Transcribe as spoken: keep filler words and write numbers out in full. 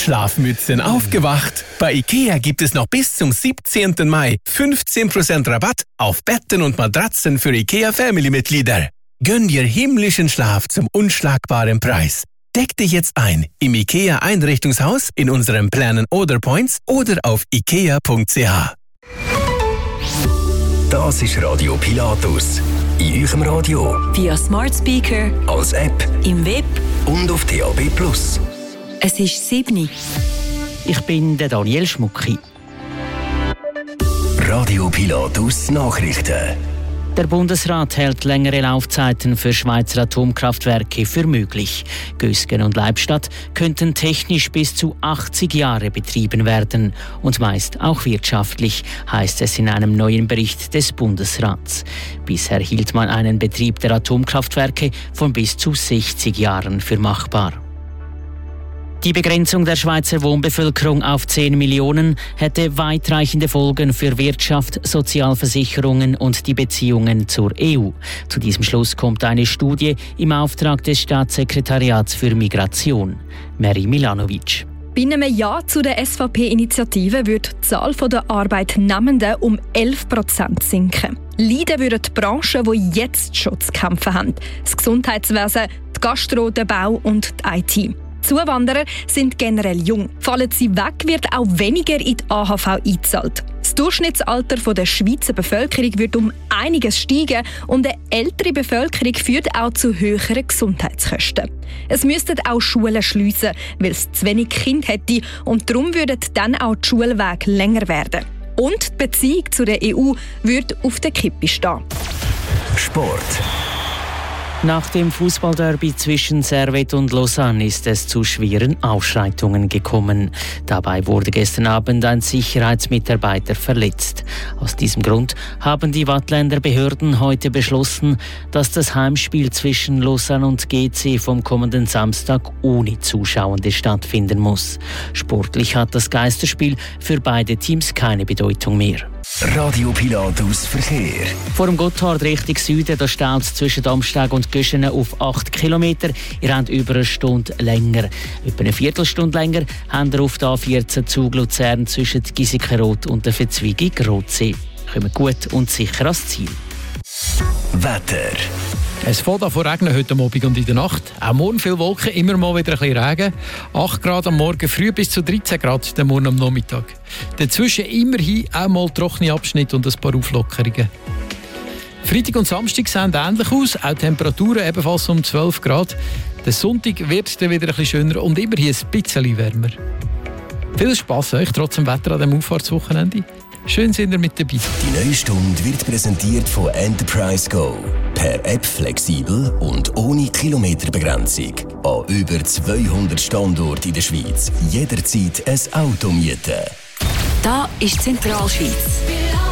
Schlafmützen aufgewacht. Bei IKEA gibt es noch bis zum siebzehnten Mai fünfzehn Prozent Rabatt auf Betten und Matratzen für IKEA Family-Mitglieder. Gönn dir himmlischen Schlaf zum unschlagbaren Preis. Deck dich jetzt ein im IKEA Einrichtungshaus, in unseren Plänen oder Points oder auf ikea punkt c h. Das ist Radio Pilatus. In eurem Radio. Via Smart Speaker. Als App. Im Web. Und auf D A B plus. Es ist sieben. Ich bin der Daniel Schmucki. Radio Pilatus Nachrichten. Der Bundesrat hält längere Laufzeiten für Schweizer Atomkraftwerke für möglich. Gösgen und Leibstadt könnten technisch bis zu achtzig Jahre betrieben werden. Und meist auch wirtschaftlich, heißt es in einem neuen Bericht des Bundesrats. Bisher hielt man einen Betrieb der Atomkraftwerke von bis zu sechzig Jahren für machbar. Die Begrenzung der Schweizer Wohnbevölkerung auf zehn Millionen hätte weitreichende Folgen für Wirtschaft, Sozialversicherungen und die Beziehungen zur E U. Zu diesem Schluss kommt eine Studie im Auftrag des Staatssekretariats für Migration. Mary Milanovic. Bei einem Ja zu der S V P-Initiative wird die Zahl der Arbeitnehmenden um elf Prozent sinken. Leiden würden die Branchen, die jetzt schon zu kämpfen haben. Das Gesundheitswesen, die Gastro, der Bau und die I T. Zuwanderer sind generell jung. Fallen sie weg, wird auch weniger in die A H V eingezahlt. Das Durchschnittsalter der Schweizer Bevölkerung wird um einiges steigen und eine ältere Bevölkerung führt auch zu höheren Gesundheitskosten. Es müssten auch Schulen schliessen, weil es zu wenig Kinder hätte und darum würden dann auch die Schulwege länger werden. Und die Beziehung zu der E U würde auf der Kippe stehen. Sport. Nach dem Fußballderby zwischen Servette und Lausanne ist es zu schweren Ausschreitungen gekommen. Dabei wurde gestern Abend ein Sicherheitsmitarbeiter verletzt. Aus diesem Grund haben die Waadtländer Behörden heute beschlossen, dass das Heimspiel zwischen Lausanne und G C vom kommenden Samstag ohne Zuschauende stattfinden muss. Sportlich hat das Geisterspiel für beide Teams keine Bedeutung mehr. Radio Pilatus Verkehr. Vor dem Gotthard Richtung Süden, da staut es zwischen Damsteg und Göschenen auf acht Kilometer. Ihr habt über eine Stunde länger. Etwa eine Viertelstunde länger habt ihr auf der A vierzehn Zug Luzern zwischen Giesikenroth und der Verzweigung Rotsee. Kommen gut und sicher ans Ziel. Wetter. Es fängt an zu regnen heute Abend und in der Nacht. Auch morgen viele Wolken, immer mal wieder ein bisschen Regen. acht Grad am Morgen früh bis zu dreizehn Grad dann morgen am Nachmittag. Dazwischen immerhin auch mal trockene Abschnitte und ein paar Auflockerungen. Freitag und Samstag sehen ähnlich aus, auch Temperaturen ebenfalls um zwölf Grad. Der Sonntag wird dann wieder ein bisschen schöner und immerhin ein bisschen wärmer. Viel Spass euch trotz dem Wetter an diesem Auffahrtswochenende. Schön sind ihr mit dabei. Die neue Stunde wird präsentiert von Enterprise Go. Per App flexibel und ohne Kilometerbegrenzung. An über zweihundert Standorten in der Schweiz. Jederzeit ein Auto mieten. Da ist Zentralschweiz.